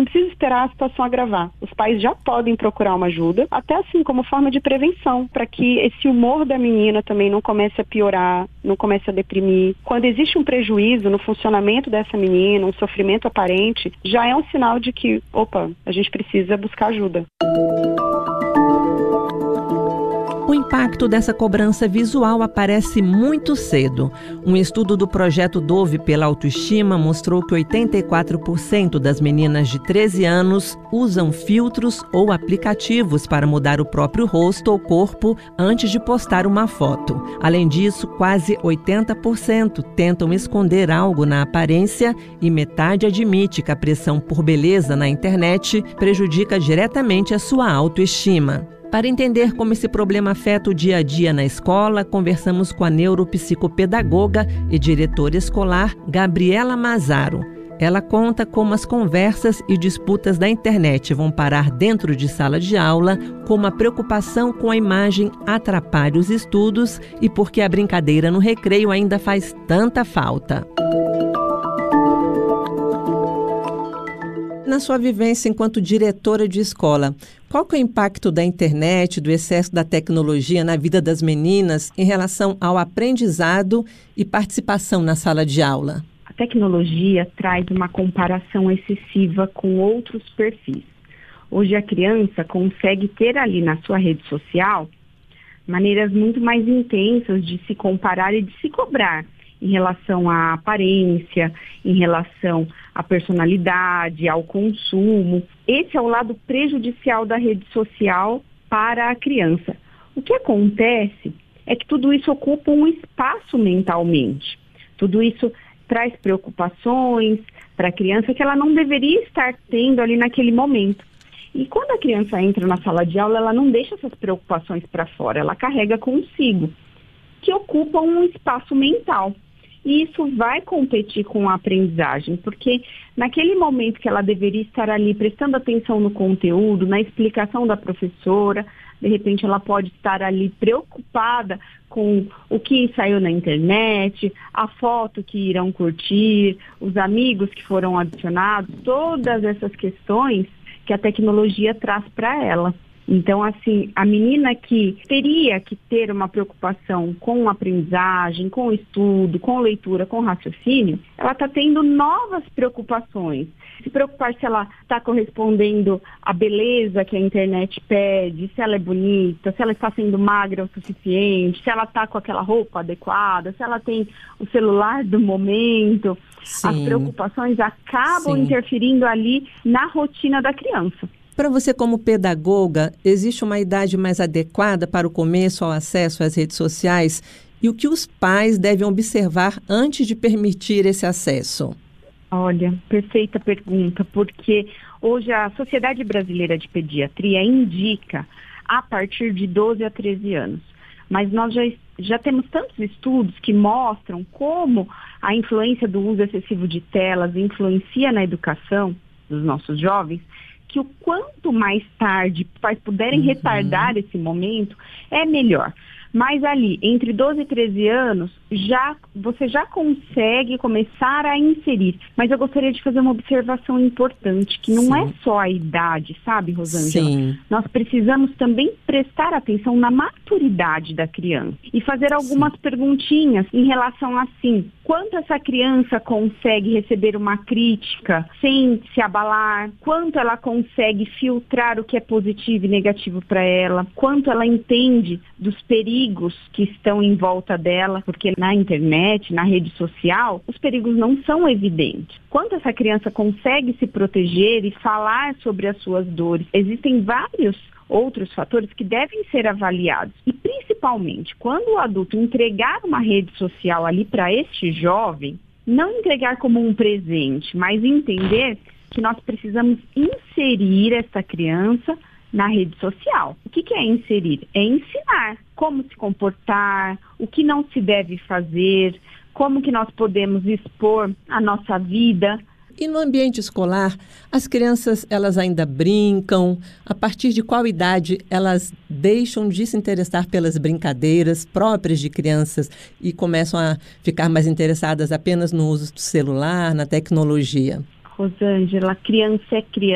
precisa esperar a situação agravar. Os pais já podem procurar uma ajuda, até assim como forma de prevenção, para que esse humor da menina também não comece a piorar, não comece a deprimir. Quando existe um prejuízo no funcionamento dessa menina, um sofrimento aparente, já é um sinal de que, a gente precisa buscar ajuda. O impacto dessa cobrança visual aparece muito cedo. Um estudo do projeto Dove pela Autoestima mostrou que 84% das meninas de 13 anos usam filtros ou aplicativos para mudar o próprio rosto ou corpo antes de postar uma foto. Além disso, quase 80% tentam esconder algo na aparência e metade admite que a pressão por beleza na internet prejudica diretamente a sua autoestima. Para entender como esse problema afeta o dia a dia na escola, conversamos com a neuropsicopedagoga e diretora escolar Gabriela Mazaro. Ela conta como as conversas e disputas da internet vão parar dentro de sala de aula, como a preocupação com a imagem atrapalha os estudos e por que a brincadeira no recreio ainda faz tanta falta. Na sua vivência enquanto diretora de escola, qual que é o impacto da internet, do excesso da tecnologia na vida das meninas em relação ao aprendizado e participação na sala de aula? A tecnologia traz uma comparação excessiva com outros perfis. Hoje a criança consegue ter ali na sua rede social maneiras muito mais intensas de se comparar e de se cobrar em relação à aparência, em relação à personalidade, ao consumo. Esse é o lado prejudicial da rede social para a criança. O que acontece é que tudo isso ocupa um espaço mentalmente. Tudo isso traz preocupações para a criança que ela não deveria estar tendo ali naquele momento. E quando a criança entra na sala de aula, ela não deixa essas preocupações para fora, ela carrega consigo, que ocupa um espaço mental. E isso vai competir com a aprendizagem, porque naquele momento que ela deveria estar ali prestando atenção no conteúdo, na explicação da professora, de repente ela pode estar ali preocupada com o que saiu na internet, a foto que irão curtir, os amigos que foram adicionados, todas essas questões que a tecnologia traz para ela. Então, assim, a menina que teria que ter uma preocupação com aprendizagem, com estudo, com leitura, com raciocínio, ela está tendo novas preocupações. Se preocupar se ela está correspondendo à beleza que a internet pede, se ela é bonita, se ela está sendo magra o suficiente, se ela está com aquela roupa adequada, se ela tem o celular do momento. Sim. As preocupações acabam interferindo ali na rotina da criança. Para você, como pedagoga, existe uma idade mais adequada para o começo ao acesso às redes sociais? E o que os pais devem observar antes de permitir esse acesso? Olha, perfeita pergunta, porque hoje a Sociedade Brasileira de Pediatria indica a partir de 12 a 13 anos. Mas nós já temos tantos estudos que mostram como a influência do uso excessivo de telas influencia na educação dos nossos jovens, que o quanto mais tarde pais puderem retardar esse momento, é melhor. Mas ali, entre 12 e 13 anos, você já consegue começar a inserir. Mas eu gostaria de fazer uma observação importante, que não é só a idade, sabe, Rosângela? Sim. Nós precisamos também prestar atenção na maturidade da criança e fazer algumas perguntinhas em relação assim, quanto essa criança consegue receber uma crítica sem se abalar, quanto ela consegue filtrar o que é positivo e negativo para ela, quanto ela entende dos perigos que estão em volta dela, porque na internet, na rede social, os perigos não são evidentes. Quanto essa criança consegue se proteger e falar sobre as suas dores. Existem vários outros fatores que devem ser avaliados. E principalmente, quando o adulto entregar uma rede social ali para este jovem, não entregar como um presente, mas entender que nós precisamos inserir essa criança na rede social. O que é inserir? É ensinar como se comportar, o que não se deve fazer, como que nós podemos expor a nossa vida. E no ambiente escolar, as crianças, elas ainda brincam? A partir de qual idade elas deixam de se interessar pelas brincadeiras próprias de crianças e começam a ficar mais interessadas apenas no uso do celular, na tecnologia? Rosângela, criança é criança.